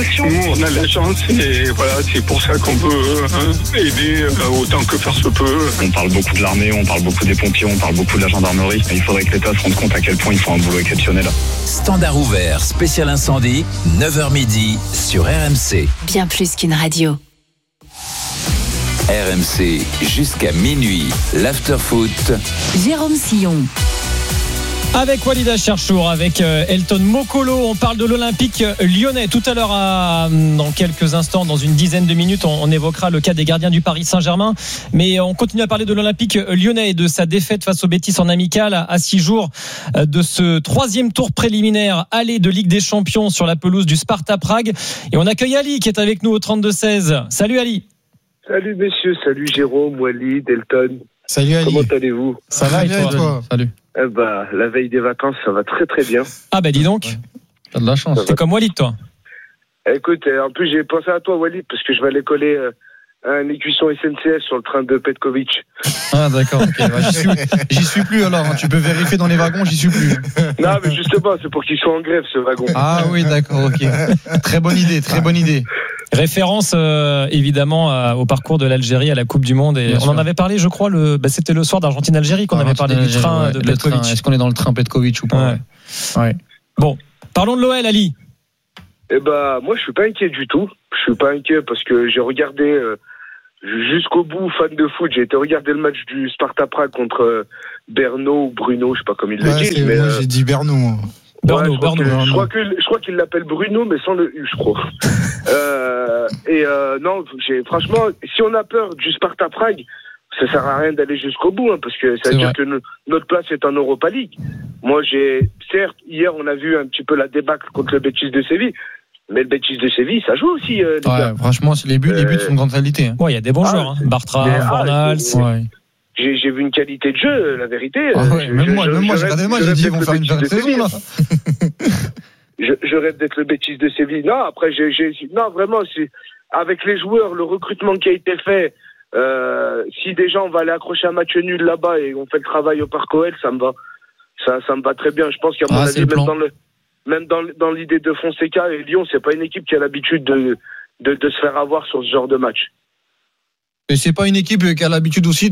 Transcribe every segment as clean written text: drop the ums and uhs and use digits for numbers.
Nous, on a la chance et voilà, c'est pour ça qu'on veut aider autant que faire se peut. On parle beaucoup de l'armée, on parle beaucoup des pompiers, on parle beaucoup de la gendarmerie. Il faudrait que l'État se rende compte à quel point ils font un boulot exceptionnel. Standard ouvert, spécial incendie, 9h midi sur RMC. Bien plus qu'une radio. RMC jusqu'à minuit, l'after-foot. Jérôme Sillon. Avec Walid Cherchour, avec Elton Mokolo, on parle de l'Olympique lyonnais. Tout à l'heure, dans quelques instants, dans une dizaine de minutes, on évoquera le cas des gardiens du Paris Saint-Germain. Mais on continue à parler de l'Olympique lyonnais et de sa défaite face au Betis en amical à 6 jours de ce 3e tour préliminaire aller de Ligue des Champions sur la pelouse du Sparta Prague. Et on accueille Ali qui est avec nous au 32-16. Salut Ali. Salut messieurs, salut Jérôme, Walid, Elton. Salut Ali. Comment allez-vous ? Ça va et toi ? Salut. La veille des vacances, ça va très très bien. Ah dis donc. T'as de la chance. T'es comme Walid toi. Écoute, en plus j'ai pensé à toi Walid parce que je vais aller coller un écusson SNCF sur le train de Petkovic. Ah d'accord, ok. J'y suis plus alors, tu peux vérifier dans les wagons, j'y suis plus. Non mais justement, c'est pour qu'ils soient en grève ce wagon. Ah oui d'accord, ok. Très bonne idée. Référence évidemment au parcours de l'Algérie à la Coupe du Monde et on en avait parlé je crois c'était le soir d'Argentine-Algérie qu'on avait parlé du train de Petkovic. Est-ce qu'on est dans le train Petkovic ou pas ? Ouais. Bon, parlons de l'OL Ali. Moi je suis pas inquiet du tout. Je suis pas inquiet parce que j'ai regardé jusqu'au bout, fan de foot, j'ai été regarder le match du Sparta Prague contre Berno ou Bruno, je sais pas comment il le dit. Moi j'ai dit Berno. Berno. Je crois qu'il l'appelle Bruno, mais sans le U, je crois. Non, franchement, si on a peur du Sparta Prague, ça sert à rien d'aller jusqu'au bout, parce que ça veut dire que notre place est en Europa League. Moi, certes, hier, on a vu un petit peu la débâcle contre le Betis de Séville, mais le Betis de Séville, ça joue aussi. Les gars. Franchement, les buts sont de grande qualité. Hein. Ouais, il y a des bons joueurs, Bartra, Fornals. J'ai vu une qualité de jeu, la vérité. Même moi, j'ai regardé le match, j'ai dit ils vont faire une bonne saison là. Je rêve d'être le Betis de Séville. Non, après, non, vraiment, avec les joueurs, le recrutement qui a été fait, si déjà on va aller accrocher un match nul là-bas et on fait le travail au Parc OL, ça me va. Ça me va très bien. Je pense qu'à mon avis, même dans l'idée de Fonseca et Lyon, c'est pas une équipe qui a l'habitude de se faire avoir sur ce genre de match. Et c'est pas une équipe qui a l'habitude aussi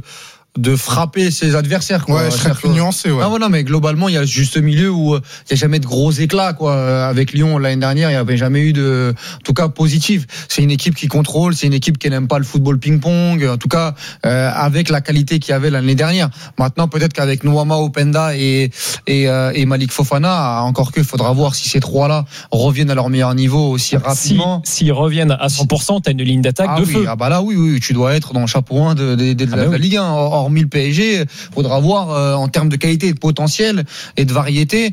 de frapper ses adversaires, quoi. Ouais, je serais plus nuancé, ouais. Ah voilà, mais globalement, il y a juste milieu où il y a jamais de gros éclats, quoi. Avec Lyon l'année dernière, il y avait jamais eu en tout cas positif. C'est une équipe qui contrôle, c'est une équipe qui n'aime pas le football ping-pong, en tout cas avec la qualité qu'il y avait l'année dernière. Maintenant, peut-être qu'avec Nwama, Openda et Malik Fofana, encore que faudra voir si ces trois-là reviennent à leur meilleur niveau aussi rapidement. S'ils reviennent à 100%, t'as une ligne d'attaque de feu. Ah bah là, oui, tu dois être dans le chapeau 1 de la Ligue 1. Hormis le PSG, faudra voir en termes de qualité et de potentiel et de variété.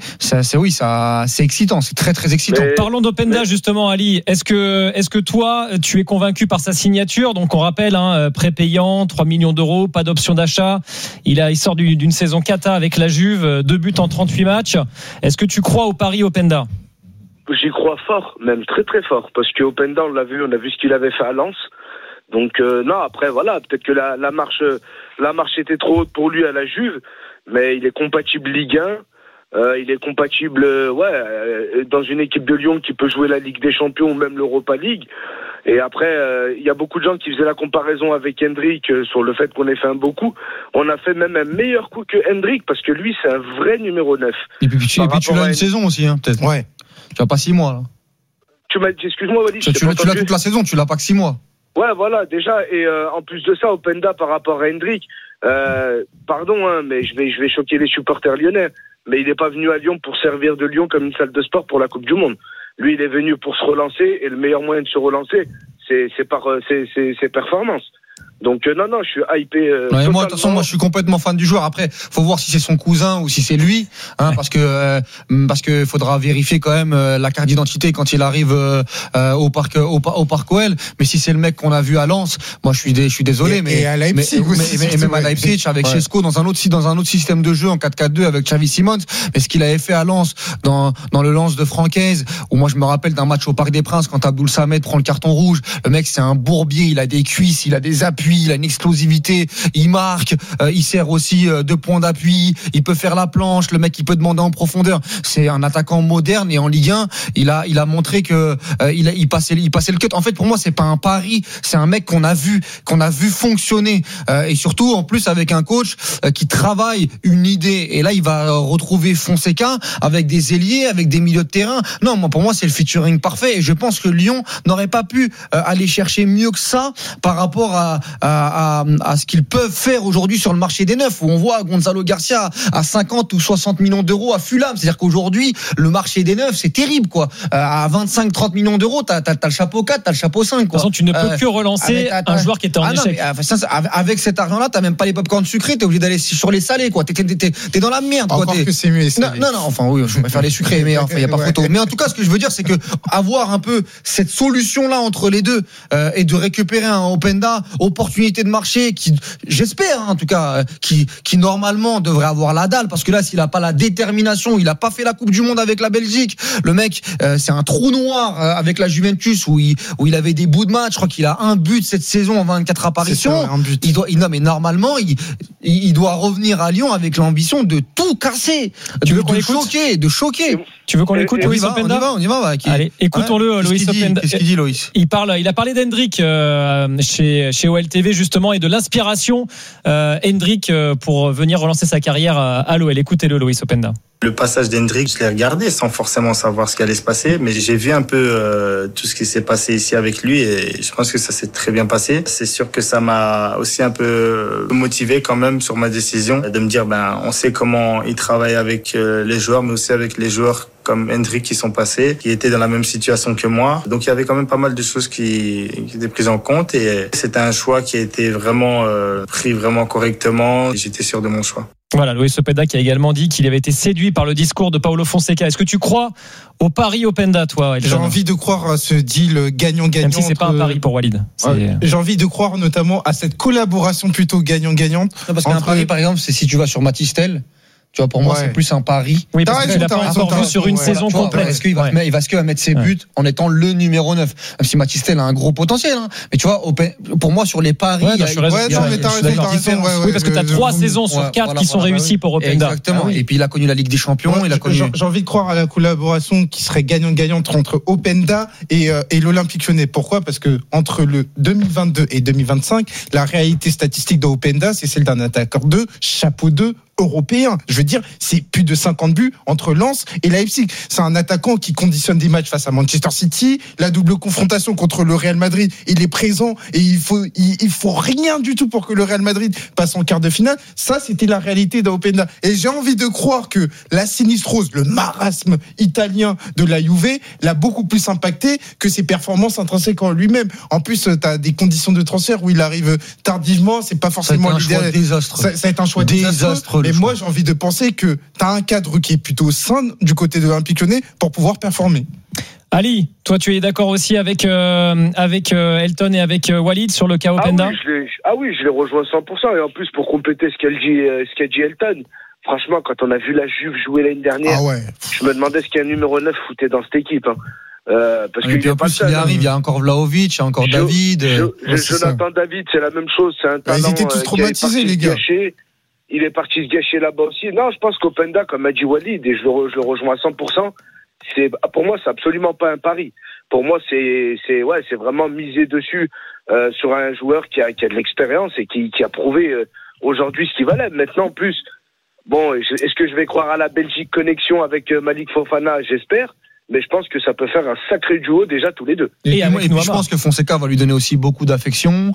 C'est excitant, c'est très très excitant. Parlons d'Openda justement, Ali. Est-ce que toi, tu es convaincu par sa signature ? Donc on rappelle, prépayant, 3 millions d'euros, pas d'option d'achat. Il sort d'une saison cata avec la Juve, 2 buts en 38 matchs. Est-ce que tu crois au pari Openda ? J'y crois fort, même très très fort, parce que Openda, on a vu ce qu'il avait fait à Lens. Donc non, après voilà, peut-être que la marche était trop haute pour lui à la Juve, mais il est compatible Ligue 1, il est compatible dans une équipe de Lyon qui peut jouer la Ligue des Champions ou même l'Europa League. Et après, il y a beaucoup de gens qui faisaient la comparaison avec Hendrick sur le fait qu'on ait fait un beau coup. On a fait même un meilleur coup que Hendrick parce que lui, c'est un vrai numéro 9. Et puis tu l'as une saison aussi, peut-être. Ouais. Tu n'as pas 6 mois là. Tu m'as dit, excuse-moi Walid. Tu l'as toute la saison, tu l'as pas que 6 mois. Ouais, voilà, déjà, et en plus de ça, Openda par rapport à Hendrick, pardon, mais je vais choquer les supporters lyonnais, mais il n'est pas venu à Lyon pour servir de Lyon comme une salle de sport pour la Coupe du Monde. Lui, il est venu pour se relancer, et le meilleur moyen de se relancer, c'est par ses performances. Donc non, je suis hypé. Moi, de toute façon, je suis complètement fan du joueur. Après, faut voir si c'est son cousin ou si c'est lui, parce que faudra vérifier quand même la carte d'identité quand il arrive au parc OL. Mais si c'est le mec qu'on a vu à Lens, moi je suis désolé, mais à Leipzig même à Leipzig avec Cesco dans un autre système de jeu en 4-4-2 avec Xavi Simons. Mais ce qu'il avait fait à Lens dans le Lens de Francaise, où moi je me rappelle d'un match au Parc des Princes quand Abdoul Samed prend le carton rouge, le mec c'est un bourbier, il a des cuisses, il a des appuis. d'appui, il a une explosivité, il marque, il sert aussi de point d'appui, il peut faire la planche, le mec il peut demander en profondeur. C'est un attaquant moderne et en Ligue 1, il a montré que il passait le cut. En fait, pour moi, c'est pas un pari, c'est un mec qu'on a vu fonctionner et surtout en plus avec un coach qui travaille une idée. Et là, il va retrouver Fonseca avec des ailiers, avec des milieux de terrain. Non, pour moi, c'est le featuring parfait. Et je pense que Lyon n'aurait pas pu aller chercher mieux que ça par rapport à ce qu'ils peuvent faire aujourd'hui sur le marché des neufs, où on voit Gonzalo Garcia à 50 ou 60 millions d'euros à Fulham. C'est-à-dire qu'aujourd'hui, le marché des neufs, c'est terrible, quoi. À 25-30 millions d'euros, t'as le chapeau 4, t'as le chapeau 5, quoi. De toute façon, tu ne peux que relancer un joueur qui était en échec. Avec cet argent-là, t'as même pas les popcorn sucrés, t'es obligé d'aller sur les salés, quoi. T'es dans la merde, quoi. Encore que c'est mieux les salés. Non, enfin, oui, je vais faire les sucrés, mais enfin, y a pas photo. Mais en tout cas, ce que je veux dire, c'est que avoir un peu cette solution-là entre les deux, et de récupérer un Openda, opportunité de marché qui, j'espère, en tout cas, qui normalement devrait avoir la dalle, parce que là, s'il a pas la détermination, il a pas fait la Coupe du Monde avec la Belgique, le mec, c'est un trou noir avec la Juventus où il avait des bouts de match. Je crois qu'il a un but cette saison en 24 apparitions. Ça, un but. Mais normalement, il doit revenir à Lyon avec l'ambition de tout casser, de choquer. Tu veux qu'on l'écoute, Loïs Openda? On y va. Allez, écoutons-le, Loïs Openda. Qu'est-ce qu'il dit, Loïs? Il a parlé d'Hendrick chez OLTV justement et de l'inspiration Hendrick pour venir relancer sa carrière à l'OL. Écoutez-le, Loïs Openda. Le passage d'Hendrick, je l'ai regardé sans forcément savoir ce qui allait se passer, mais j'ai vu un peu tout ce qui s'est passé ici avec lui et je pense que ça s'est très bien passé. C'est sûr que ça m'a aussi un peu motivé quand même sur ma décision de me dire on sait comment il travaille avec les joueurs, mais aussi avec les joueurs comme Hendrick qui sont passés, qui étaient dans la même situation que moi. Donc il y avait quand même pas mal de choses qui étaient prises en compte et c'était un choix qui a été vraiment pris vraiment correctement. J'étais sûr de mon choix. Voilà, Loïs Openda qui a également dit qu'il avait été séduit par le discours de Paulo Fonseca. Est-ce que tu crois au pari Openda, toi, Elton? J'ai envie de croire à ce deal gagnant-gagnant. Même si c'est pas un pari pour Walid. J'ai envie de croire notamment à cette collaboration plutôt gagnant-gagnante. Non, parce qu'un pari, par exemple, c'est si tu vas sur Matistel. Tu vois, pour moi, c'est plus un pari. Oui, parce que tu l'as pas encore vu sur une saison complète. Est-ce qu'il va mettre ses buts en étant le numéro 9? Même si Matistel a un gros potentiel, hein. Mais tu vois, pour moi, sur les paris, mais t'as raison. Oui, parce que t'as 3 saisons sur 4 qui sont réussies pour Openda. Exactement. Et puis, il a connu la Ligue des Champions, J'ai envie de croire à la collaboration qui serait gagnant-gagnante entre Openda et l'Olympique Lyonnais. Pourquoi? Parce que entre le 2022 et 2025, la réalité statistique d'Openda, c'est celle d'un attaquant de chapeau 2 européen. Je veux dire, c'est plus de 50 buts entre Lens et Leipzig. C'est un attaquant qui conditionne des matchs face à Manchester City, la double confrontation contre le Real Madrid, il est présent et il faut rien du tout pour que le Real Madrid passe en quart de finale. Ça, c'était la réalité d'Openda. Et j'ai envie de croire que la sinistrose, le marasme italien de la Juve l'a beaucoup plus impacté que ses performances intrinsèques en lui-même. En plus, t'as des conditions de transfert où il arrive tardivement, c'est pas forcément l'idéal. Ça va être un choix désastreux. Mais moi, j'ai envie de penser que tu as un cadre qui est plutôt sain du côté de l'Olympique Lyonnais pour pouvoir performer. Ali, toi, tu es d'accord aussi avec Elton et avec Walid sur le cas Openda? Je les rejoins 100%. Et en plus, pour compléter ce qu'a dit Elton, franchement, quand on a vu la Juve jouer l'année dernière, je me demandais ce qu'un numéro 9 foutait dans cette équipe. Parce que en plus, il arrive, il y a encore Vlahovic, il y a encore David. Jonathan David, c'est la même chose. C'est un talent. Ils étaient tous traumatisés, les gars. Il est parti se gâcher là-bas aussi. Non, je pense qu'Openda, comme a dit Walid, et je le rejoins à 100%, pour moi, c'est absolument pas un pari. Pour moi, c'est vraiment miser dessus sur un joueur qui a de l'expérience et qui a prouvé aujourd'hui ce qu'il valait. Maintenant, en plus, est-ce que je vais croire à la Belgique connexion avec Malik Fofana? J'espère. Mais je pense que ça peut faire un sacré duo déjà tous les deux. Et puis je pense que Fonseca va lui donner aussi beaucoup d'affection,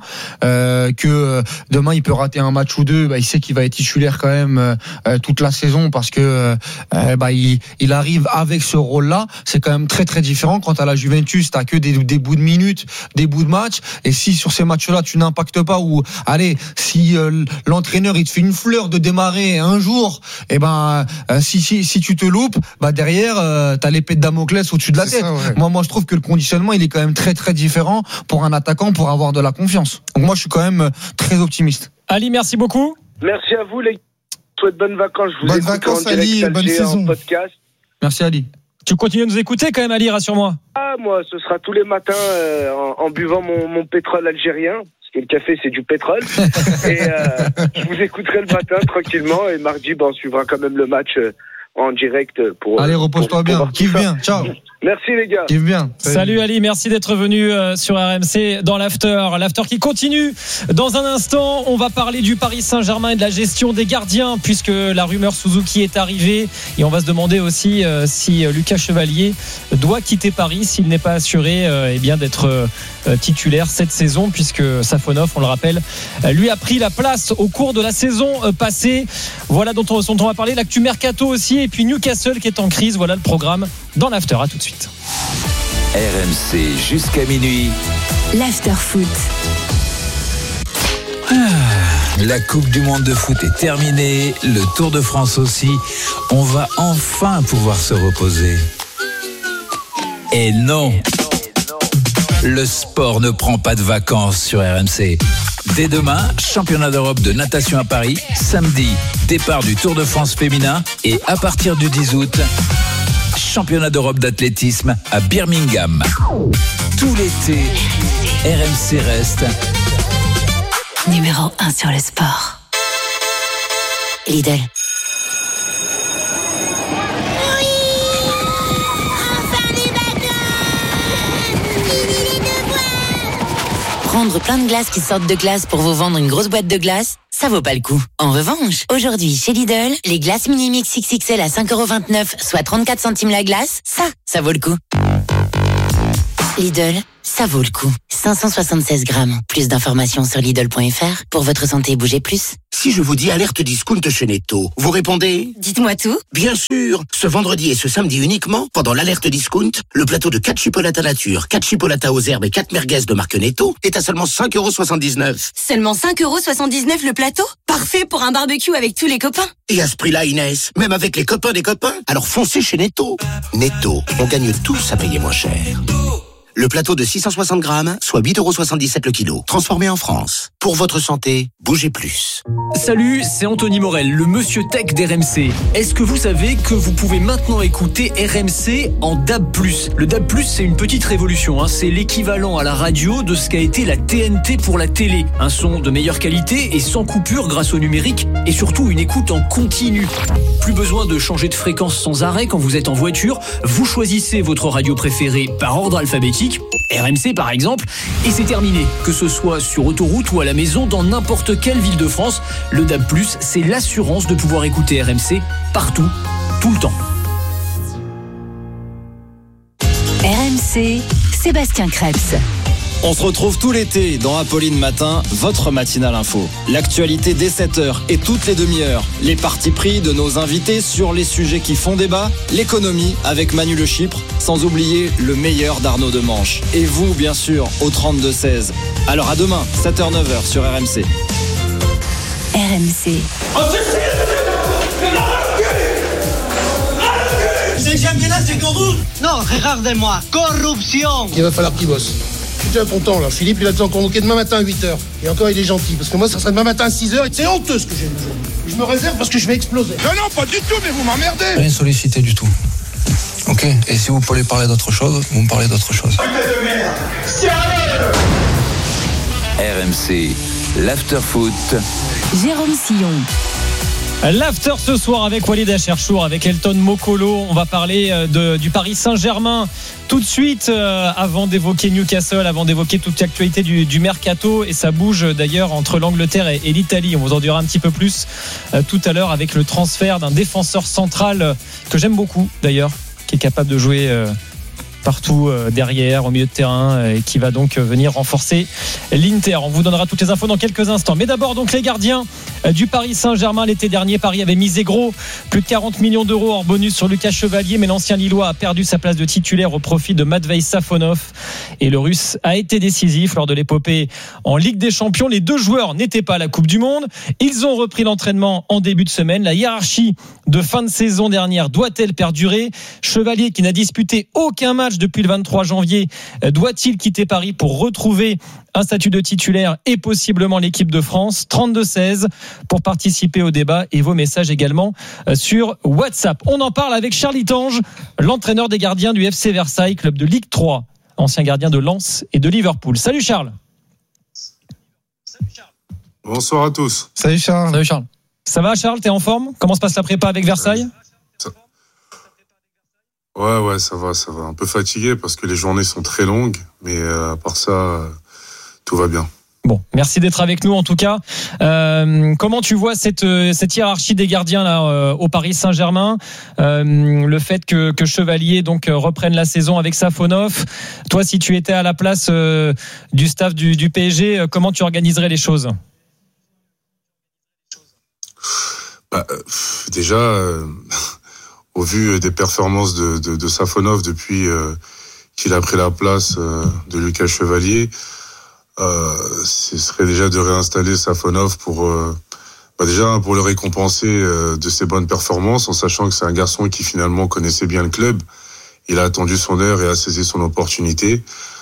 que demain il peut rater un match ou deux, il sait qu'il va être titulaire quand même toute la saison parce que il arrive avec ce rôle-là. C'est quand même très très différent quand à la Juventus t'as que des bouts de minutes, des bouts de match. Et si sur ces matchs-là tu n'impactes pas ou si l'entraîneur il te fait une fleur de démarrer un jour, si tu te loupes, derrière t'as l'épée de Damoclès au-dessus de la tête. Moi je trouve que le conditionnement il est quand même très très différent pour un attaquant pour avoir de la confiance. Donc moi je suis quand même très optimiste. Ali, merci beaucoup. Merci à vous les gars. Je souhaite bonnes vacances. Je vous bonnes vacances Ali, bonne saison. Podcast. Merci Ali. Tu continues à nous écouter quand même Ali, rassure-moi. Moi ce sera tous les matins en buvant mon pétrole algérien. que le café c'est du pétrole. Et je vous écouterai le matin tranquillement. Et mardi, on suivra quand même le match en direct pour. Allez, repose-toi bien. Kiffe bien. Ciao. Merci les gars. Kiffe bien. Salut Ali, merci d'être venu sur RMC dans l'after qui continue. Dans un instant, on va parler du Paris Saint-Germain et de la gestion des gardiens, puisque la rumeur Suzuki est arrivée, et on va se demander aussi si Lucas Chevalier doit quitter Paris s'il n'est pas assuré d'être titulaire cette saison, puisque Safonov, on le rappelle, lui a pris la place au cours de la saison passée. Voilà dont on va parler, l'actu mercato aussi, et puis Newcastle qui est en crise. Voilà le programme dans l'after. À tout de suite. RMC jusqu'à minuit. L'after foot. La Coupe du Monde de foot est terminée, le Tour de France aussi. On va enfin pouvoir se reposer. Et non, le sport ne prend pas de vacances sur RMC. Dès demain, championnat d'Europe de natation à Paris. Samedi, départ du Tour de France féminin. Et à partir du 10 août, championnat d'Europe d'athlétisme à Birmingham. Tout l'été, RMC reste Numéro 1 sur le sport. Lidl. Prendre plein de glaces qui sortent de glace pour vous vendre une grosse boîte de glace, ça vaut pas le coup. En revanche, aujourd'hui, chez Lidl, les glaces Mini-Mix XXL à 5,29€, soit 34 centimes la glace, ça vaut le coup. Lidl, ça vaut le coup. 576 grammes. Plus d'informations sur Lidl.fr. Pour votre santé, bougez plus. Si je vous dis alerte discount chez Netto, vous répondez ? Dites-moi tout. Bien sûr. Ce vendredi et ce samedi uniquement, pendant l'alerte discount, le plateau de 4 chipolatas nature, 4 chipolatas aux herbes et 4 merguez de marque Netto est à seulement 5,79€. Seulement 5,79€ le plateau ? Parfait pour un barbecue avec tous les copains. Et à ce prix-là, Inès, même avec les copains des copains, alors foncez chez Netto. Netto, on gagne tous à payer moins cher. Le plateau de 660 grammes, soit 8,77€ le kilo. Transformé en France. Pour votre santé, bougez plus. Salut, c'est Anthony Morel, le monsieur tech d'RMC. Est-ce que vous savez que vous pouvez maintenant écouter RMC en DAB+. Le DAB+, c'est une petite révolution. C'est l'équivalent à la radio de ce qu'a été la TNT pour la télé. Un son de meilleure qualité et sans coupure grâce au numérique. Et surtout une écoute en continu. Plus besoin de changer de fréquence sans arrêt quand vous êtes en voiture. Vous choisissez votre radio préférée par ordre alphabétique. RMC par exemple, et c'est terminé. Que ce soit sur autoroute ou à la maison, dans n'importe quelle ville de France, le DAB+, c'est l'assurance de pouvoir écouter RMC partout, tout le temps. RMC, Sébastien Krebs. On se retrouve tout l'été dans Apolline Matin, votre matinale info. L'actualité dès 7h et toutes les demi-heures. Les partis pris de nos invités sur les sujets qui font débat. L'économie avec Manu Le Chypre, sans oublier le meilleur d'Arnaud Demanche. Et vous, bien sûr, au 32-16. Alors à demain, 7h-9h sur RMC. RMC. C'est championnat, c'est corruption. Non, regardez-moi, corruption. Il va falloir qu'il bosse. Je suis déjà content là. Philippe, il a besoin convoqué demain matin à 8h. Et encore, il est gentil. Parce que moi, ça sera demain matin à 6h. Et c'est honteux ce que j'ai aujourd'hui. Je me réserve parce que je vais exploser. Non, pas du tout, mais vous m'emmerdez. Rien sollicité du tout. Ok. Et si vous voulez parler d'autre chose, vous me parlez d'autre chose. RMC, l'after-foot. Jérôme Sillon. L'after ce soir avec Walid Acharchour, avec Elton Mokolo. On va parler du Paris Saint-Germain tout de suite, avant d'évoquer Newcastle, avant d'évoquer toute l'actualité du mercato. Et ça bouge d'ailleurs entre l'Angleterre et l'Italie. On vous en dira un petit peu plus tout à l'heure avec le transfert d'un défenseur central que j'aime beaucoup d'ailleurs, qui est capable de jouer partout derrière, au milieu de terrain, et qui va donc venir renforcer l'Inter. On vous donnera toutes les infos dans quelques instants. Mais d'abord, donc, les gardiens du Paris Saint-Germain. L'été dernier, Paris avait misé gros, plus de 40 millions d'euros hors bonus sur Lucas Chevalier, mais l'ancien Lillois a perdu sa place de titulaire au profit de Matvei Safonov. Et le Russe a été décisif lors de l'épopée en Ligue des Champions. Les deux joueurs n'étaient pas à la Coupe du Monde. Ils ont repris l'entraînement en début de semaine. La hiérarchie de fin de saison dernière doit-elle perdurer ? Chevalier, qui n'a disputé aucun match depuis le 23 janvier, doit-il quitter Paris pour retrouver un statut de titulaire et possiblement l'équipe de France ? 32-16 pour participer au débat et vos messages également sur WhatsApp. On en parle avec Charlie Tange, l'entraîneur des gardiens du FC Versailles, club de Ligue 3, ancien gardien de Lens et de Liverpool. Salut Charles. Bonsoir à tous. Salut Charles. Salut Charles. Ça va Charles, t'es en forme ? Comment se passe la prépa avec Versailles ? Ouais, ça va. Un peu fatigué parce que les journées sont très longues, mais à part ça, tout va bien. Bon, merci d'être avec nous en tout cas. Comment tu vois cette hiérarchie des gardiens là au Paris Saint-Germain, le fait que Chevalier donc reprenne la saison avec Safonov. Toi, si tu étais à la place du staff du PSG, comment tu organiserais les choses ? Déjà, au vu des performances de Safonov depuis qu'il a pris la place de Lucas Chevalier, ce serait déjà de réinstaller Safonov pour le récompenser de ses bonnes performances, en sachant que c'est un garçon qui finalement connaissait bien le club. Il a attendu son heure et a saisi son opportunité.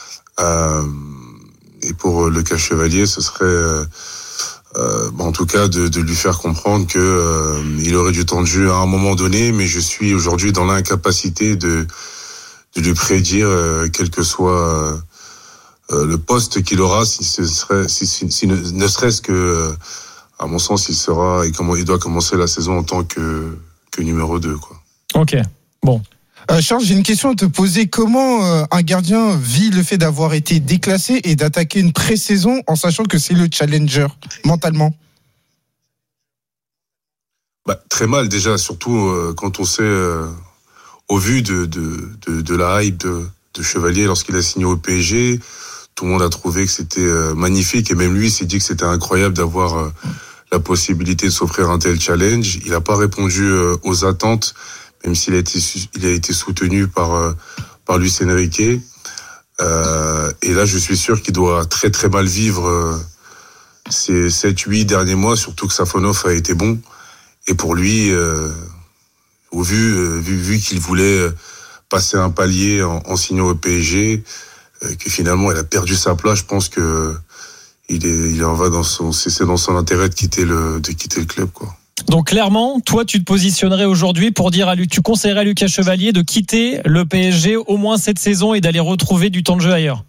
Et pour Lucas Chevalier, ce serait en tout cas de lui faire comprendre que il aurait du temps de jeu à un moment donné, mais je suis aujourd'hui dans l'incapacité de lui prédire quel que soit le poste qu'il aura, ne serait-ce que, à mon sens, il doit commencer la saison en tant que numéro 2, quoi. Ok, bon. Charles, j'ai une question à te poser. Comment un gardien vit le fait d'avoir été déclassé et d'attaquer une pré-saison en sachant que c'est le challenger, mentalement ? Très mal déjà, surtout quand on sait, au vu de la hype de Chevalier lorsqu'il a signé au PSG, tout le monde a trouvé que c'était magnifique et même lui s'est dit que c'était incroyable d'avoir la possibilité de s'offrir un tel challenge. Il n'a pas répondu aux attentes, même s'il a été soutenu par Luis Enrique. Et là, je suis sûr qu'il doit très très mal vivre ces 7-8 derniers mois, surtout que Safonov a été bon. Et pour lui, au vu qu'il voulait passer un palier en signant au PSG, que finalement il a perdu sa place, je pense que il en va c'est dans son intérêt de quitter le club, quoi. Donc clairement, toi tu te positionnerais aujourd'hui pour dire tu conseillerais à Lucas Chevalier de quitter le PSG au moins cette saison et d'aller retrouver du temps de jeu ailleurs.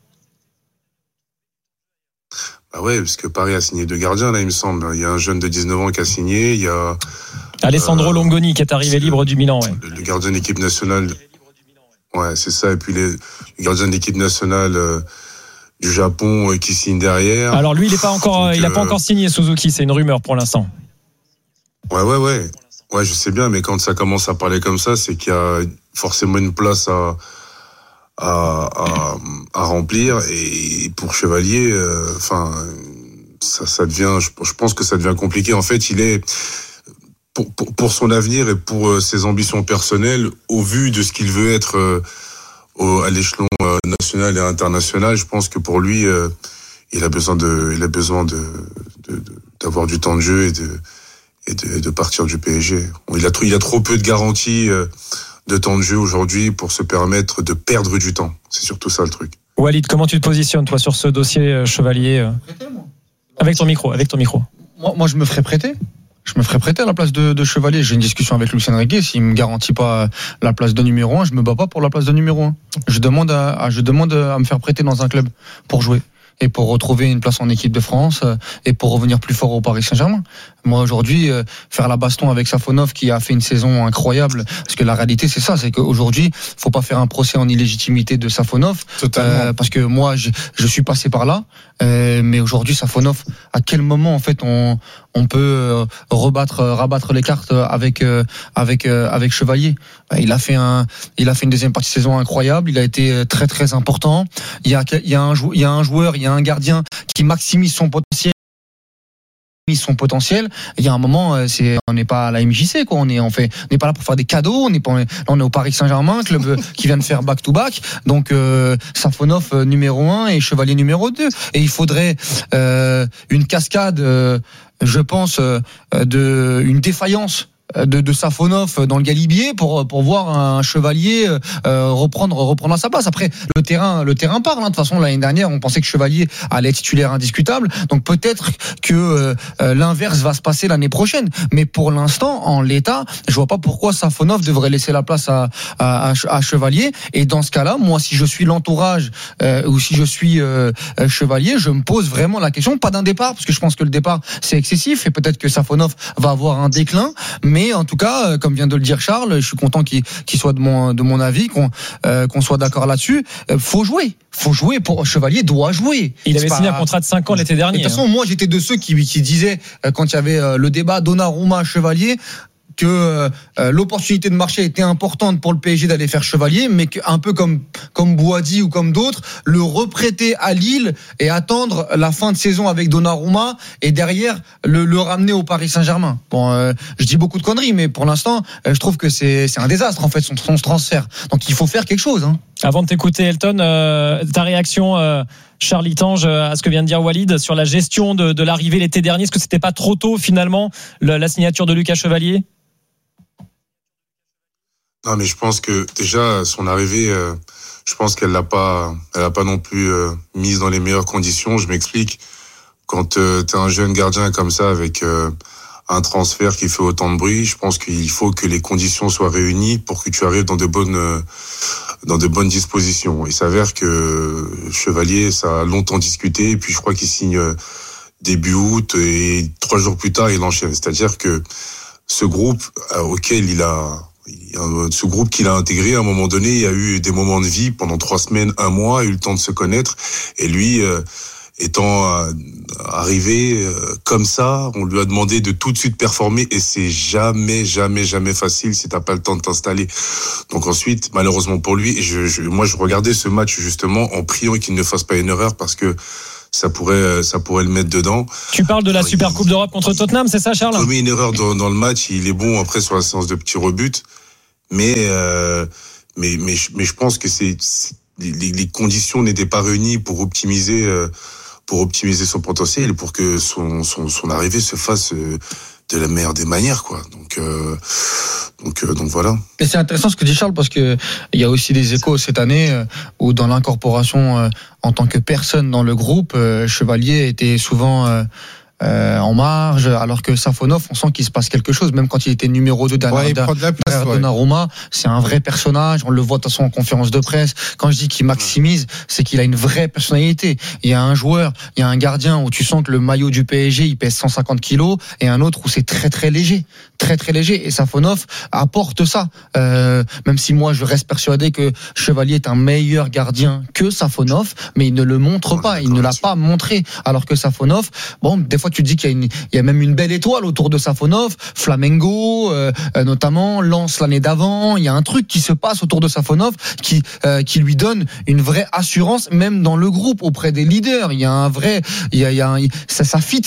Ouais, parce que Paris a signé 2 gardiens là, il me semble. Il y a un jeune de 19 ans qui a signé, il y a Alessandro Longoni qui est arrivé libre du Milan, ouais. Le gardien de l'équipe nationale. Ouais, c'est ça. Et puis le gardien de l'équipe nationale du Japon qui signe derrière. Alors lui, il n'a pas encore signé, Suzuki. C'est une rumeur pour l'instant. Ouais. Ouais, je sais bien, mais quand ça commence à parler comme ça, c'est qu'il y a forcément une place à remplir. Et pour Chevalier, ça devient. Je pense que ça devient compliqué. En fait, il est pour son avenir et pour ses ambitions personnelles, au vu de ce qu'il veut être à l'échelon national et international, je pense que pour lui, il a besoin d'avoir du temps de jeu et de partir du PSG. Il a trop peu de garanties de temps de jeu aujourd'hui pour se permettre de perdre du temps. C'est surtout ça le truc. Walid, comment tu te positionnes toi sur ce dossier Chevalier avec ton micro. Moi, je me ferais prêter. Je me ferais prêter à la place de Chevalier. J'ai une discussion avec Luis Enrique. S'il me garantit pas la place de numéro 1, je me bats pas pour la place de numéro 1. Je demande à me faire prêter dans un club pour jouer et pour retrouver une place en équipe de France et pour revenir plus fort au Paris Saint-Germain. Moi, aujourd'hui, faire la baston avec Safonov qui a fait une saison incroyable, parce que la réalité, c'est ça, c'est qu'aujourd'hui, faut pas faire un procès en illégitimité de Safonov, parce que moi, je suis passé par là, mais aujourd'hui, Safonov, à quel moment, en fait, on peut rabattre les cartes avec Chevalier? Il a fait une deuxième partie de saison incroyable, il a été très très important. Il y a un joueur, il y a un gardien qui maximise son potentiel. Il y a un moment, on n'est pas à la MJC, quoi. On n'est pas là pour faire des cadeaux. On est au Paris Saint-Germain, club qui vient de faire back to back. Donc Safonov numéro 1 et Chevalier numéro 2. Et il faudrait une cascade, je pense, une défaillance de Safonov dans le Galibier pour voir un Chevalier reprendre à sa place. Après, le terrain parle. De toute façon, l'année dernière, on pensait que Chevalier allait être titulaire indiscutable. Donc peut-être que l'inverse va se passer l'année prochaine. Mais pour l'instant, en l'état, je vois pas pourquoi Safonov devrait laisser la place à Chevalier. Et dans ce cas-là, moi, si je suis l'entourage ou si je suis Chevalier, je me pose vraiment la question, pas d'un départ, parce que je pense que le départ c'est excessif et peut-être que Safonov va avoir un déclin. Mais en tout cas, comme vient de le dire Charles, je suis content qu'il soit de mon avis, qu'on soit d'accord là-dessus. Faut jouer pour Chevalier doit jouer. Il avait signé un contrat de 5 ans l'été dernier. De toute façon, moi j'étais de ceux qui disaient quand il y avait le débat Donnarumma Chevalier que l'opportunité de marché était importante pour le PSG d'aller faire Chevalier, mais qu'un peu comme Boadi ou comme d'autres, le reprêter à Lille et attendre la fin de saison avec Donnarumma et derrière le ramener au Paris Saint-Germain. Bon, je dis beaucoup de conneries, mais pour l'instant, je trouve que c'est un désastre en fait son transfert. Donc il faut faire quelque chose. Avant de t'écouter, Elton, ta réaction, Charlie Tange, à ce que vient de dire Walid sur la gestion de l'arrivée l'été dernier. Est-ce que c'était pas trop tôt finalement la signature de Lucas Chevalier? Non, mais je pense que déjà son arrivée, je pense qu'elle l'a pas non plus mise dans les meilleures conditions. Je m'explique. Quand t'es un jeune gardien comme ça avec un transfert qui fait autant de bruit, je pense qu'il faut que les conditions soient réunies pour que tu arrives dans de bonnes dispositions. Il s'avère que Chevalier, ça a longtemps discuté, et puis je crois qu'il signe début août et 3 jours plus tard il enchaîne. C'est-à-dire que ce groupe auquel ce groupe qu'il a intégré, à un moment donné, il y a eu des moments de vie pendant 3 semaines, 1 mois, il a eu le temps de se connaître. Et lui, étant arrivé comme ça, on lui a demandé de tout de suite performer, et c'est jamais facile si t'as pas le temps de t'installer. Donc ensuite, malheureusement pour lui, moi je regardais ce match justement en priant qu'il ne fasse pas une erreur, parce que ça pourrait le mettre dedans. Tu parles de la Super Coupe d'Europe contre Tottenham, c'est ça, Charles? Il a commis une erreur dans le match, il est bon après sur la séance de petits rebuts, mais je pense que les conditions n'étaient pas réunies pour optimiser son potentiel et pour que son arrivée se fasse de la meilleure des manières, quoi. Donc voilà. Et c'est intéressant ce que dit Charles, parce que il y a aussi des échos cette année où dans l'incorporation en tant que personne dans le groupe, Chevalier était souvent en marge, alors que Safonov, on sent qu'il se passe quelque chose, même quand il était numéro 2 derrière Donnarumma, c'est un vrai personnage, on le voit de toute façon en conférence de presse. Quand je dis qu'il maximise, c'est qu'il a une vraie personnalité. Il y a un joueur, il y a un gardien où tu sens que le maillot du PSG, il pèse 150 kilos, et un autre où c'est très très léger, et Safonov apporte ça, même si moi je reste persuadé que Chevalier est un meilleur gardien que Safonov, mais il ne le montre pas, il ne l'a pas montré, alors que Safonov, bon, des fois tu te dis qu'il y a même une belle étoile autour de Safonov, Flamengo notamment, Lens l'année d'avant, il y a un truc qui se passe autour de Safonov qui lui donne une vraie assurance, même dans le groupe, auprès des leaders. Il y a un vrai, ça fit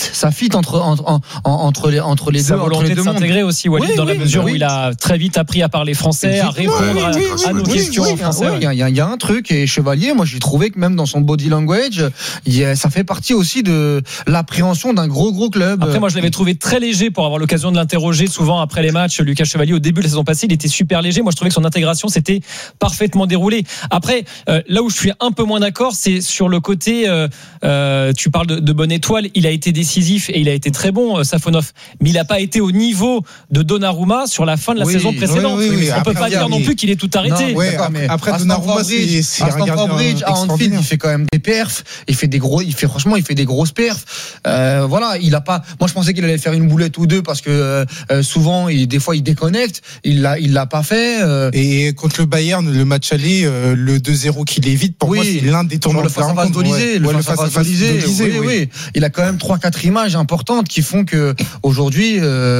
entre les sa deux, volonté de s'intégrer aussi, Walid, dans la mesure où il a très vite appris à parler français, à répondre à nos questions en français. Il y a un truc, et Chevalier, moi j'ai trouvé que même dans son body language, ça fait partie aussi de l'appréhension d'un gros club. Après, moi je l'avais trouvé très léger pour avoir l'occasion de l'interroger souvent après les matchs. Lucas Chevalier, au début de la saison passée, il était super léger. Moi je trouvais que son intégration s'était parfaitement déroulée. Après, là où je suis un peu moins d'accord, c'est sur le côté, tu parles de bonne étoile, il a été décisif et il a été très bon, Safonov, mais il n'a pas été au niveau de Donnarumma sur la fin de la saison précédente. On peut pas dire non plus qu'il est tout arrêté. Après Donnarumma, c'est un gardien Bridge, à Anfield, il fait quand même des perfs, il fait des grosses perfs. Voilà, il a pas. Moi, je pensais qu'il allait faire une boulette ou deux, parce que souvent, des fois, il déconnecte. Il l'a pas fait. Et contre le Bayern, le match aller, le 2-0 qu'il évite, pour moi, c'est l'un des tournants de la rencontre. Le face-à-face d'Olysée. Oui. Il a quand même 3-4 images importantes qui font que aujourd'hui.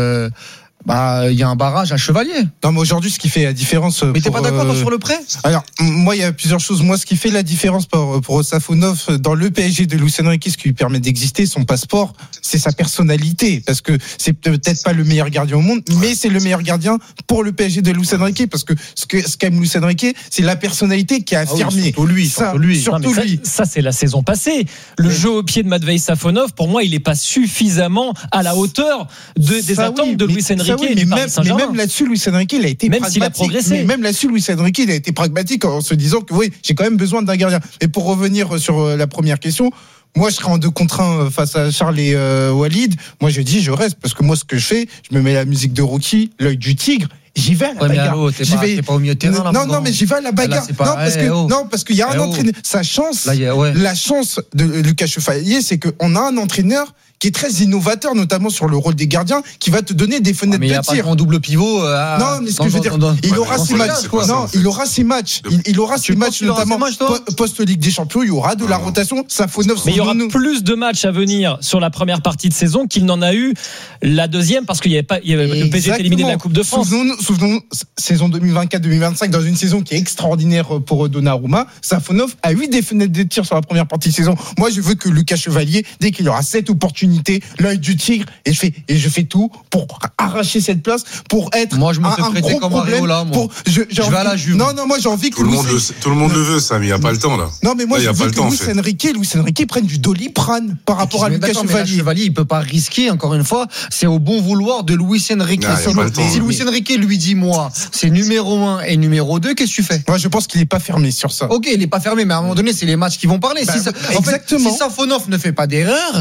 Il y a un barrage à Chevalier. Non, mais aujourd'hui, ce qui fait la différence. Mais t'es pas d'accord sur le prêt? Alors, moi, il y a plusieurs choses. Moi, ce qui fait la différence pour Safonov dans le PSG de Luis Enrique, ce qui lui permet d'exister, son passeport, c'est sa personnalité. Parce que c'est peut-être pas le meilleur gardien au monde, mais c'est le meilleur gardien pour le PSG de Luis Enrique. Parce que ce qu'aime Luis Enrique, c'est la personnalité qui a affirmé. Surtout lui. Ça, c'est la saison passée. Le jeu au pied de Matvei Safonov, pour moi, il est pas suffisamment à la hauteur des attentes de Luis Enrique. Enrique oui, et du Paris Saint-Germain. Mais même là-dessus, Luis Enrique, il a été même pragmatique. s'il a progressé. Mais même là-dessus, Luis Enrique, il a été pragmatique en se disant que oui, j'ai quand même besoin d'un gardien. Et pour revenir sur la première question, moi, je serais en 2 contre 1 face à Charles et Walid. Moi, je dis, je reste parce que moi, ce que je fais, je me mets la musique de Rocky, l'œil du tigre. J'y vais à la bagarre. Allô, t'es pas au milieu de terrain, là. Non, mais j'y vais à la bagarre. Non, parce qu'il y a un entraîneur. Sa chance, la chance de Lucas Chevalier, c'est qu'on a un entraîneur qui est très innovateur, notamment sur le rôle des gardiens, qui va te donner des fenêtres de tir. Mais il n'y a pas de double pivot. Non, mais ce que je veux dire, il aura 6 matchs. Non, il aura 6 matchs. Il aura 6 matchs, notamment post-Ligue des Champions. Il y aura de la rotation. Safonov. Mais il y aura plus de matchs à venir sur la première partie de saison qu'il n'en a eu la deuxième, parce qu'il n'y avait pas, le PSG était éliminé de la Coupe de France. Souvenons, saison 2024-2025, dans une saison qui est extraordinaire pour Donnarumma, Safonov a eu des fenêtres de tir sur la première partie de saison. Moi, je veux que Lucas Chevalier, dès qu'il aura cette opportunité, l'œil du tigre, et je fais tout pour arracher cette place, pour être moi je me fais prêter comme Areola, moi. Je vais à la Juve. Non, moi j'ai envie que tout le monde le veut, ça, mais il n'y a pas le temps là. Non, mais moi je veux que Luis Enrique prenne du Doliprane par rapport à Lucas Chevalier. Chevalier, il peut pas risquer, encore une fois, c'est au bon vouloir de Luis Enrique. Si Luis Enrique lui dit, moi, c'est numéro 1 et numéro 2, qu'est-ce que tu fais? Moi je pense qu'il n'est pas fermé sur ça. Ok, il n'est pas fermé, mais à un moment donné, c'est les matchs qui vont parler. Exactement. Si Safonov ne fait pas d'erreur,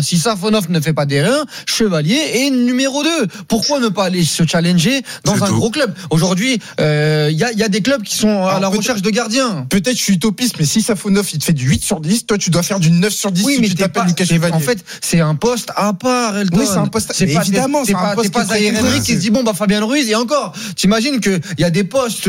Chevalier est numéro 2. Pourquoi ne pas aller se challenger dans un gros club? Aujourd'hui, il y a des clubs qui sont à la recherche de gardiens. Peut-être je suis utopiste, mais si Safonov il te fait du 8 sur 10, toi tu dois faire du 9 sur 10 si tu t'appelles Lucas Chevalier. En fait, c'est un poste à part, Elton. Oui, c'est un poste. Évidemment, c'est pas Zaïre Emery qui se dit bon bah Fabien Ruiz, et encore, t'imagines qu'il y a des postes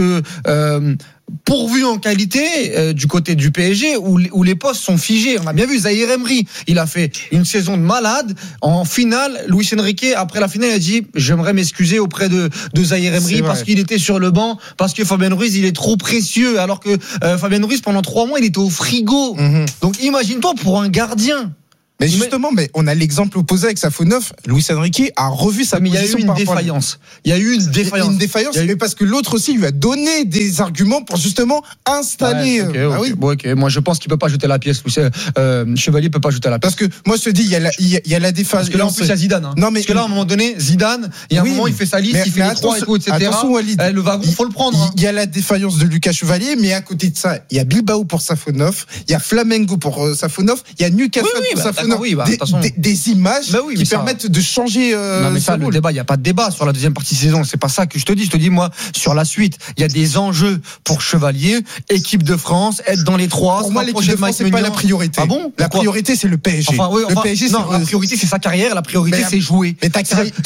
pourvu en qualité du côté du PSG où les postes sont figés. On a bien vu Zaïre Emery, il a fait une saison de malade. En finale, Luis Enrique, après la finale, il a dit j'aimerais m'excuser auprès de Zaïre Emery parce qu'il était sur le banc, parce que Fabien Ruiz il est trop précieux, alors que Fabien Ruiz pendant 3 mois il était au frigo. Donc imagine-toi pour un gardien. Mais justement, on a l'exemple opposé avec Safonov. Luis Enrique a revu sa position. Il y a eu une défaillance. Une défaillance, mais parce que l'autre aussi lui a donné des arguments pour justement installer. Ok. Moi, je pense qu'il peut pas jeter la pièce. Chevalier peut pas jeter la pièce. Parce que moi, je te dis, il y a la défaillance. Parce que là, en plus, il y a Zidane. Non, mais parce que là, à un moment donné, Zidane, il y a un moment, il fait sa liste, il fait les 3 et tout, etc. Attention, Walid. Le wagon, faut le prendre. Il y a la défaillance de Lucas Chevalier, mais à côté de ça, il y a Bilbao pour Safonov, il y a Flamengo pour Safonov, il y a Newcastle pour Safonov. Des images qui permettent de changer. Non, mais ça, le débat, il n'y a pas de débat sur la deuxième partie de saison. C'est pas ça que je te dis. Je te dis, moi, sur la suite, il y a des enjeux pour Chevalier, équipe de France, être dans les 3. Pour moi, l'équipe de France, c'est pas la priorité. Ah bon? La priorité, c'est le PSG. Le PSG, la priorité, c'est sa carrière. La priorité, c'est jouer. Mais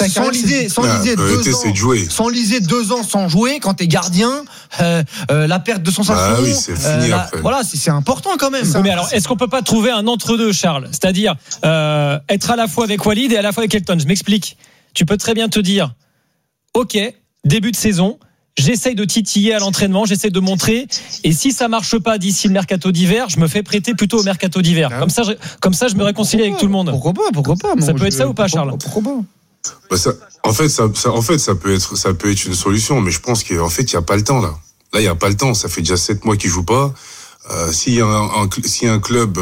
sans liser 2 ans sans jouer, quand t'es gardien, la perte de sensation. Oui, c'est fini après. Voilà, c'est important quand même. Mais alors, est-ce qu'on peut pas trouver un entre-deux, Charles? C'est-à-dire, être à la fois avec Walid et à la fois avec Elton. Je m'explique. Tu peux très bien te dire, ok, début de saison, j'essaye de titiller à l'entraînement, j'essaye de montrer, et si ça marche pas d'ici le mercato d'hiver, je me fais prêter plutôt au mercato d'hiver. Comme ça, je me réconcilie avec tout le monde. Pourquoi pas? Ça peut être ça ou pas, Charles? Pourquoi pas? En fait, ça peut être une solution, mais je pense qu'en fait, il y a pas le temps là. Là, il y a pas le temps. Ça fait déjà 7 mois qu'il joue pas. S'il y a un club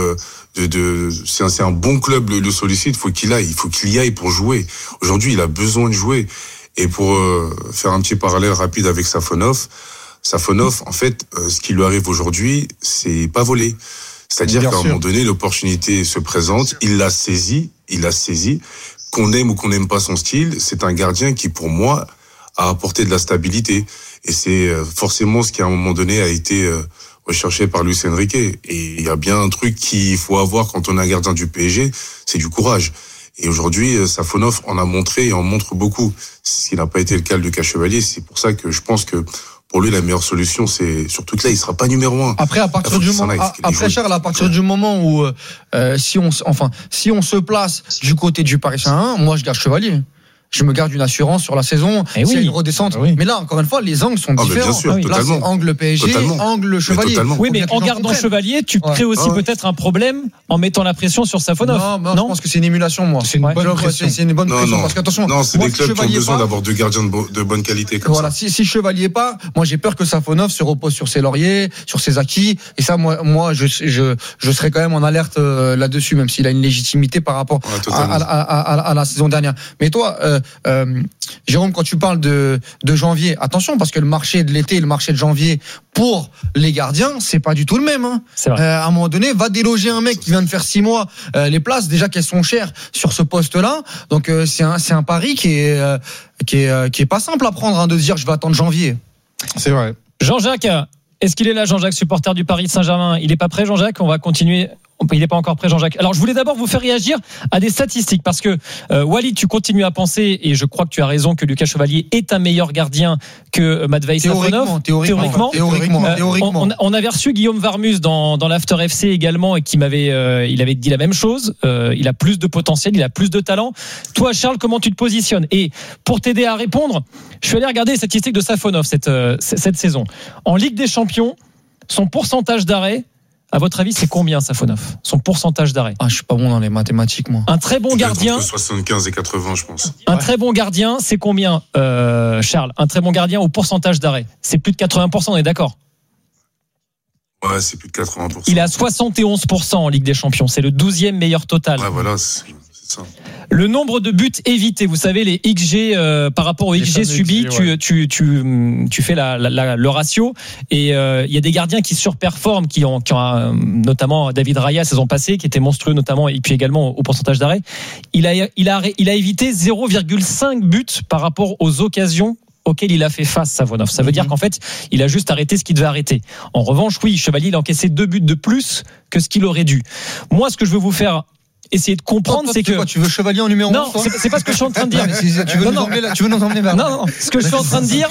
c'est un bon club le sollicite, faut qu'il y aille pour jouer. Aujourd'hui, il a besoin de jouer. Et pour faire un petit parallèle rapide avec Safonov, en fait, ce qui lui arrive aujourd'hui, c'est pas volé. C'est-à-dire qu'à un moment donné, l'opportunité se présente, il l'a saisi. Qu'on aime ou qu'on n'aime pas son style, c'est un gardien qui, pour moi, a apporté de la stabilité. Et c'est forcément ce qui, à un moment donné, a été recherché par Luis Enrique. Et il y a bien un truc qu'il faut avoir quand on est un gardien du PSG, c'est du courage. Et aujourd'hui, Safonov en a montré et en montre beaucoup. Ce qui n'a pas été le cas de Lucas Chevalier. C'est pour ça que je pense que pour lui, la meilleure solution, c'est surtout que là, il sera pas numéro 1. Après, à partir du moment où, si on se place du côté du Paris Saint-Germain, moi, je garde Chevalier. Je me garde une assurance sur la saison. S'il y a une redescente. Mais là, encore une fois, les angles sont différents. Bien sûr, là, c'est angle PSG, angle Chevalier. Oui, mais en gardant Chevalier, tu crées aussi peut-être un problème en mettant la pression sur Safonov. Non, je pense que c'est une émulation, moi. C'est une bonne pression. C'est une bonne pression. Parce qu'attention. Non, c'est des clubs qui ont besoin d'avoir 2 gardiens de bonne qualité comme ça. Si Chevalier part, moi, j'ai peur que Safonov se repose sur ses lauriers, sur ses acquis. Et ça, moi, je serais quand même en alerte là-dessus, même s'il a une légitimité par rapport à la saison dernière. Mais toi, Jérôme, quand tu parles de janvier, attention, parce que le marché de l'été et le marché de janvier pour les gardiens, c'est pas du tout le même. Hein. C'est vrai. À un moment donné, va déloger un mec qui vient de faire 6 mois. Les places, déjà qu'elles sont chères sur ce poste-là. Donc c'est un pari qui est pas simple à prendre, hein, de se dire je vais attendre janvier. C'est vrai. Jean-Jacques, est-ce qu'il est là, Jean-Jacques, supporter du Paris Saint-Germain? Il n'est pas prêt, Jean-Jacques? On va continuer. Il n'est pas encore prêt, Jean-Jacques. Alors, je voulais d'abord vous faire réagir à des statistiques parce que Walid, tu continues à penser, et je crois que tu as raison, que Lucas Chevalier est un meilleur gardien que Matvei Safonov. Théoriquement. On avait reçu Guillaume Varmus dans l'After FC également, et il avait dit la même chose. Il a plus de potentiel, il a plus de talent. Toi, Charles, comment tu te positionnes? Et pour t'aider à répondre, je suis allé regarder les statistiques de Safonov cette saison. En Ligue des Champions, son pourcentage d'arrêt, à votre avis, c'est combien, Safonov? Son pourcentage d'arrêt? Je suis pas bon dans les mathématiques, moi. Un très bon gardien. Entre 75 et 80, je pense. Un très bon gardien, c'est combien, Charles? Un très bon gardien au pourcentage d'arrêt? C'est plus de 80%, on est d'accord? Ouais, c'est plus de 80%. Il est à 71% en Ligue des Champions. C'est le 12e meilleur total. Ouais, voilà, c'est ça. Le nombre de buts évités, vous savez, les XG par rapport aux XG subis, tu fais le ratio, et il y a des gardiens qui surperforment, qui ont notamment David Raya saison passée, qui était monstrueux notamment, et puis également au pourcentage d'arrêt. Il a évité 0,5 buts par rapport aux occasions auquel il a fait face, Safonov. Ça veut dire qu'en fait, il a juste arrêté ce qu'il devait arrêter. En revanche, oui, Chevalier, il a encaissé 2 buts de plus que ce qu'il aurait dû. Moi, ce que je veux vous faire essayer de comprendre, c'est que... Quoi, tu veux Chevalier en numéro 1? Non, c'est pas ce que je suis en train de dire. Tu veux nous emmener vers... Non, ce que je suis en train de dire,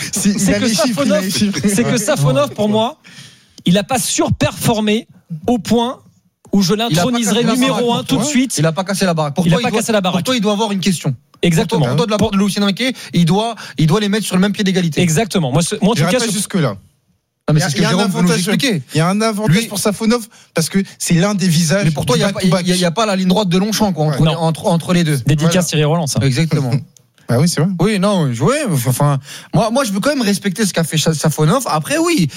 c'est que Safonov, pour moi, il n'a pas surperformé au point où je l'introniserai numéro 1 tout de suite. Il n'a pas cassé la baraque. Pour toi, il doit avoir une question. Exactement. Pour toi, de la part de Lucien Riquet, il doit les mettre sur le même pied d'égalité. Exactement. Moi en tout cas, jusque-là. Non, mais c'est ce que Jérôme veut nous expliquer. Il y a un avantage pour Safonov parce que c'est l'un des visages. Mais pour toi, il n'y a pas la ligne droite de Longchamp, quoi, entre les deux. Dédicace Thierry Roland, ça. Exactement. Ah oui, c'est vrai. Oui, non, enfin, moi, je veux quand même respecter ce qu'a fait Safonov. Après, oui,